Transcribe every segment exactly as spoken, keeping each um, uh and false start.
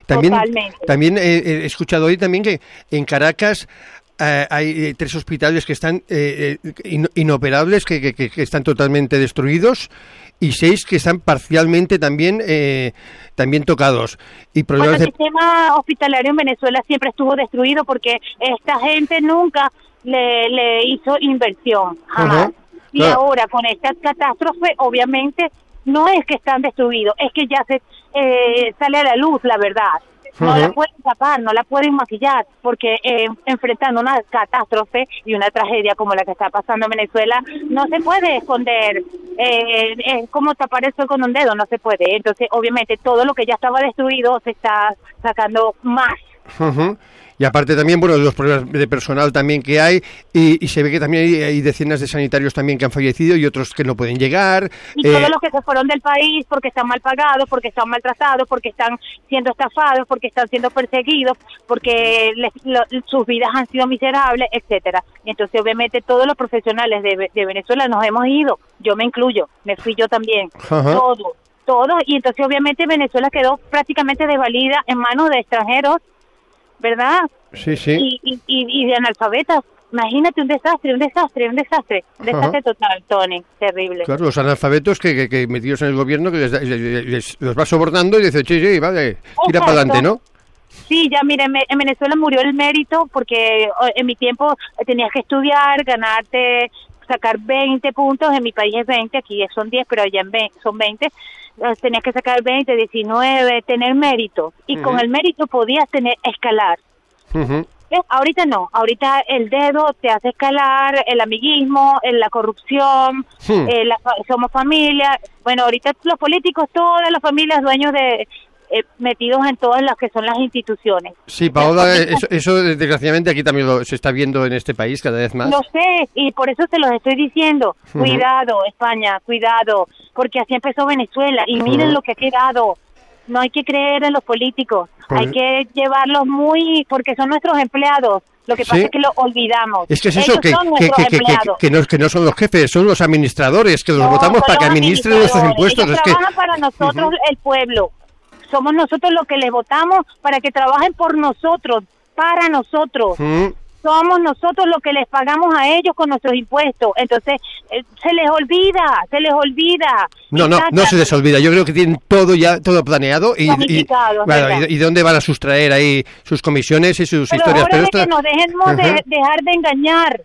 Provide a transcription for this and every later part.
También, Totalmente. también eh, he escuchado hoy también que en Caracas eh, hay eh, tres hospitales que están eh, in, inoperables, que, que, que están totalmente destruidos, y seis que están parcialmente también eh, también tocados. Y Bueno, el de... sistema hospitalario en Venezuela siempre estuvo destruido porque esta gente nunca le, le hizo inversión, jamás. Uh-huh. Y claro. Ahora, con esta catástrofe, obviamente, no es que están destruidos, es que ya se eh, sale a la luz la verdad. No uh-huh. la pueden tapar, no la pueden maquillar, porque eh, enfrentando una catástrofe y una tragedia como la que está pasando en Venezuela, no se puede esconder, eh, eh, como tapar el sol con un dedo, no se puede. Entonces, obviamente, todo lo que ya estaba destruido se está sacando más. Uh-huh. Y aparte también, bueno, los problemas de personal también que hay, y, y se ve que también hay, hay decenas de sanitarios también que han fallecido y otros que no pueden llegar. Y eh... todos los que se fueron del país porque están mal pagados, porque están maltratados, porque están siendo estafados, porque están siendo perseguidos, porque les, lo, sus vidas han sido miserables, etcétera. Y entonces, obviamente, todos los profesionales de, de Venezuela nos hemos ido, yo me incluyo, me fui yo también, uh-huh. todos, todos, y entonces, obviamente, Venezuela quedó prácticamente desvalida en manos de extranjeros, ¿verdad? Sí, sí. Y, y, y de analfabetas. Imagínate un desastre, un desastre, un desastre. Un desastre uh-huh. total, Tony. Terrible. Claro, los analfabetos que, que, que metidos en el gobierno, que les, les, les, los va sobornando y dice, sí, sí, vale, tira para adelante, ¿no? Sí, ya mire, en Venezuela murió el mérito porque en mi tiempo tenías que estudiar, ganarte, sacar veinte puntos. En mi país es veinte, aquí son diez, pero allá en veinte, son veinte. Tenías que sacar veinte, diecinueve, tener mérito. Y uh-huh. con el mérito podías tener escalar. Uh-huh. ¿Ves? Ahorita no, ahorita el dedo te hace escalar, el amiguismo, la corrupción, uh-huh. eh, la, somos familia. Bueno, ahorita los políticos, todas las familias dueños de... Eh, metidos en todas las que son las instituciones. Sí, Paola, eso, eso desgraciadamente aquí también lo, se está viendo en este país cada vez más. Lo sé, y por eso te los estoy diciendo. Uh-huh. Cuidado, España, cuidado, porque así empezó Venezuela, y miren uh-huh. lo que ha quedado. No hay que creer en los políticos, uh-huh. hay que llevarlos muy, porque son nuestros empleados. Lo que pasa ¿Sí? es que lo olvidamos. Es que es eso, que, que, que, que, que, no, que no son los jefes, son los administradores, que los no, votamos para que administren nuestros impuestos. Ellos es trabajan que... para nosotros, uh-huh. el pueblo. Somos nosotros los que les votamos para que trabajen por nosotros, para nosotros. Uh-huh. Somos nosotros los que les pagamos a ellos con nuestros impuestos. Entonces, eh, se les olvida, se les olvida. No, no, no se les olvida. Yo creo que tienen todo ya, todo planeado. Y, y, bueno, y, y de dónde van a sustraer ahí sus comisiones y sus Pero historias. Pero es esto... que nos dejemos uh-huh. de dejar de engañar.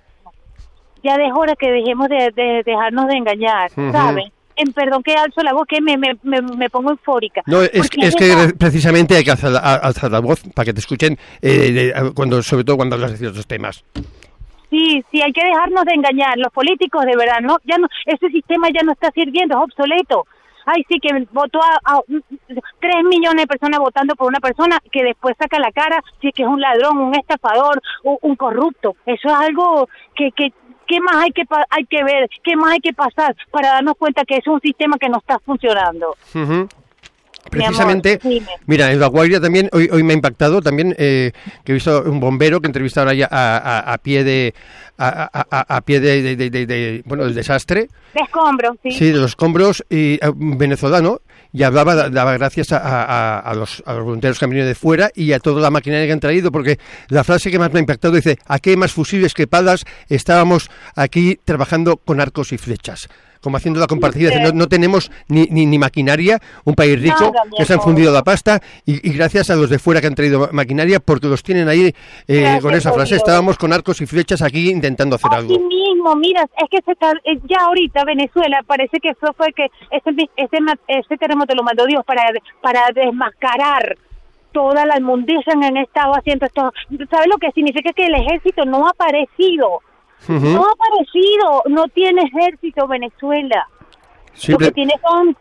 Ya es hora que dejemos de, de dejarnos de engañar, uh-huh. ¿saben? En, perdón que alzo la voz, que me, me, me, me pongo eufórica. No, es, es que esa... precisamente hay que alzar, alzar la voz para que te escuchen, eh, de, cuando, sobre todo cuando hablas de ciertos temas. Sí, sí, hay que dejarnos de engañar. Los políticos, de verdad, no, ya no, ese sistema ya no está sirviendo, es obsoleto. Ay, sí, que votó a, a tres millones de personas votando por una persona que después saca la cara, sí, que es un ladrón, un estafador, un, un corrupto. Eso es algo que... que ¿Qué más hay que pa- hay que ver? ¿Qué más hay que pasar para darnos cuenta que es un sistema que no está funcionando? Uh-huh. Precisamente, amor, mira, en La Guaira también, hoy hoy me ha impactado también, eh, que he visto un bombero que entrevista ahora ya a, a, a pie de a, a, a pie de, de, de, de, de, bueno, del desastre. De escombros, sí. Sí, de los escombros, y uh, venezolano, y hablaba, daba gracias a, a, a, los, a los voluntarios que han venido de fuera y a toda la maquinaria que han traído, porque la frase que más me ha impactado dice, aquí hay más fusiles que palas, estábamos aquí trabajando con arcos y flechas. Como haciendo la compartida, sí. no, no tenemos ni, ni, ni maquinaria, un país rico, Nada, que se han fundido la pasta, y, y gracias a los de fuera que han traído maquinaria, porque los tienen ahí eh, con esa frase, estábamos con arcos y flechas aquí intentando hacer Así algo. mismo, mira, es que se, ya ahorita Venezuela parece que fue, fue que ese, ese, ese terremoto lo mandó Dios para, para desmascarar toda la inmundicia que han estado haciendo esto. ¿Sabes lo que significa? Que el ejército no ha aparecido. Uh-huh. No ha aparecido, no tiene ejército Venezuela. Sí, lo que tiene son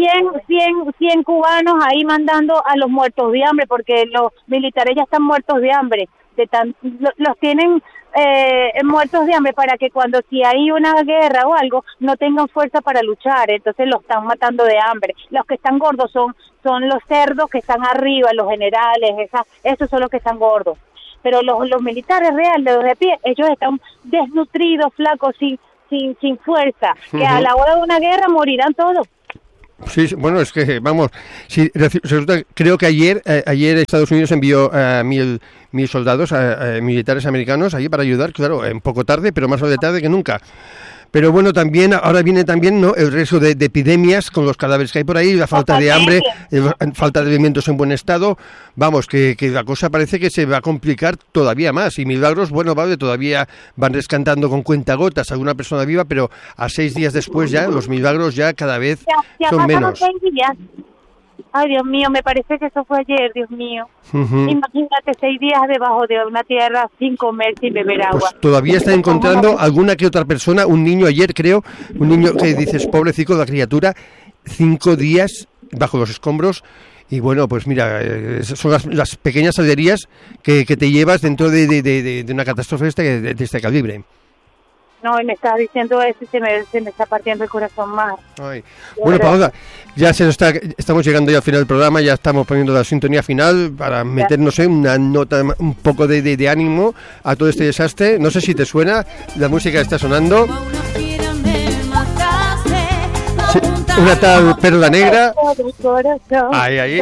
cien cubanos ahí mandando a los muertos de hambre, porque los militares ya están muertos de hambre. De tan, lo, los tienen eh, muertos de hambre para que cuando si hay una guerra o algo no tengan fuerza para luchar, entonces los están matando de hambre. Los que están gordos son son los cerdos que están arriba, los generales, esa, esos son los que están gordos. Pero los, los militares reales, los de pie, ellos están desnutridos, flacos, sin sin sin fuerza, uh-huh. que a la hora de una guerra morirán todos. Sí, bueno, es que, vamos, sí, resulta, creo que ayer eh, ayer Estados Unidos envió a uh, mil, mil soldados, a, a militares americanos allí para ayudar, claro, un poco tarde, pero más de tarde que nunca. Pero bueno, también ahora viene también, ¿no?, el riesgo de, de epidemias con los cadáveres que hay por ahí, la falta de hambre, la falta de alimentos en buen estado. Vamos, que, que la cosa parece que se va a complicar todavía más. Y Milagros, bueno, vale, todavía van rescatando con cuentagotas a alguna persona viva, pero a seis días después ya, los milagros ya cada vez ya, ya son menos. Seis días. Ay, Dios mío, me parece que eso fue ayer, Dios mío. Uh-huh. Imagínate seis días debajo de una tierra sin comer, sin beber agua. Pues todavía están encontrando alguna que otra persona, un niño ayer creo, un niño que dices, pobrecito la criatura, cinco días bajo los escombros. Y bueno, pues mira, eh, son las, las pequeñas alderías que, que te llevas dentro de, de, de, de una catástrofe de este, de este calibre. No, y me estás diciendo eso y se me, se me está partiendo el corazón más. Ay. Bueno, Paola, ya se nos está, estamos llegando ya al final del programa, ya estamos poniendo la sintonía final para meternos en una nota, un poco de, de, de ánimo a todo este desastre. No sé si te suena, la música está sonando. Sí, una tal Perla Negra. Ahí, ahí.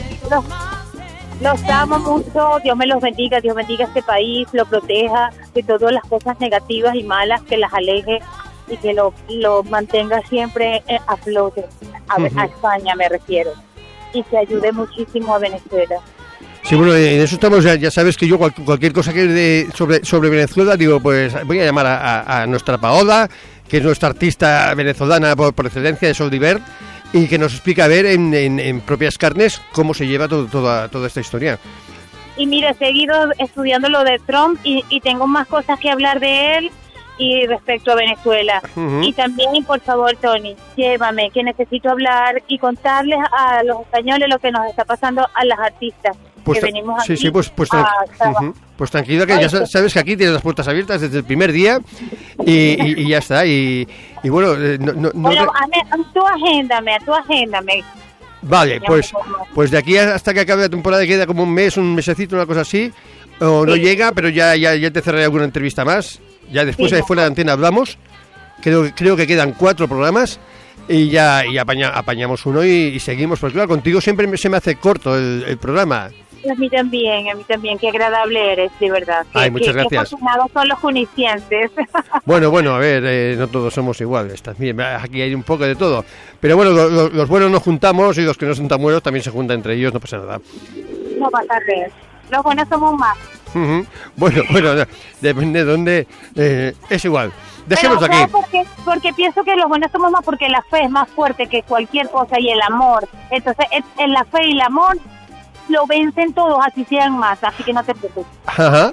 Los amo mucho, Dios me los bendiga, Dios bendiga este país, lo proteja de todas las cosas negativas y malas, que las aleje y que lo, lo mantenga siempre a flote, a, uh-huh. a España me refiero, y que ayude muchísimo a Venezuela. Sí, bueno, en eso estamos, ya, ya sabes que yo cual, cualquier cosa que de, sobre, sobre Venezuela, digo, pues voy a llamar a, a, a nuestra Paola, que es nuestra artista venezolana por, por excelencia de Soldiver, y que nos explica, a ver, en, en, en propias carnes, cómo se lleva todo, toda, toda esta historia. Y mire, he seguido estudiando lo de Trump y, y tengo más cosas que hablar de él y respecto a Venezuela. Uh-huh. Y también, por favor, Tony, llévame, que necesito hablar y contarles a los españoles lo que nos está pasando a las artistas. Pues, que venimos sí, aquí sí, pues, pues, a, uh-huh. pues tranquilo, que ya sabes que aquí tienes las puertas abiertas desde el primer día y, y, y ya está. Y, y bueno, no, no, no bueno, te... a, a tu agéndame, a tu agéndame. Vale, pues, pues de aquí hasta que acabe la temporada queda como un mes, un mesecito, una cosa así, o no sí. llega, pero ya, ya, ya te cerraré alguna entrevista más. Ya después, sí, de fuera de antena hablamos. Creo, creo que quedan cuatro programas. Y ya y apaña, apañamos uno y, y seguimos, porque claro, contigo siempre me, se me hace corto el, el programa. A mí también, a mí también, qué agradable eres, de verdad. Ay, muchas qué, gracias. Qué afortunados son los junicenses. Bueno, bueno, a ver, eh, no todos somos iguales, también, aquí hay un poco de todo. Pero bueno, lo, lo, los buenos nos juntamos y los que no son tan buenos también se juntan entre ellos, no pasa nada. No pasa nada, los buenos somos más. Uh-huh. Bueno, bueno, depende de dónde, eh, es igual. Dejémoslo aquí. Porque, porque pienso que los buenos somos más porque la fe es más fuerte que cualquier cosa y el amor. Entonces, en la fe y el amor lo vencen todos, así sean más, así que no te preocupes. Ajá.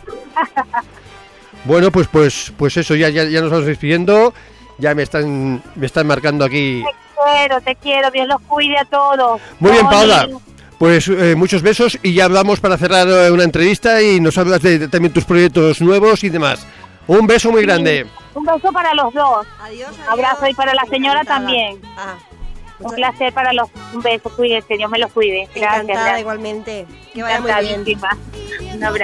Bueno, pues pues pues eso, ya, ya ya nos vamos despidiendo. Ya me están me están marcando aquí. Te quiero, te quiero, Dios los cuide a todos. Muy bien, Paola. Pues eh, muchos besos y ya hablamos para cerrar una entrevista y nos hablas de, de también tus proyectos nuevos y demás. Un beso muy grande. Sí, un beso para los dos. Adiós, adiós. Abrazo y para la señora también. Ah. Un placer para los... Un beso, cuídense, Dios me los cuide. Gracias. Encantada, gracias. Igualmente. Que vaya muy bien. Un abrazo.